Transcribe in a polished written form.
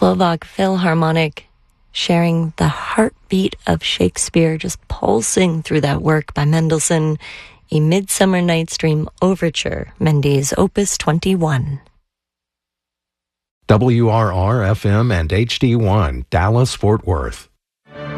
Slovak Philharmonic, sharing the heartbeat of Shakespeare, just pulsing through that work by Mendelssohn, A Midsummer Night's Dream Overture, Mendes, Opus 21. WRR-FM and HD1, Dallas, Fort Worth.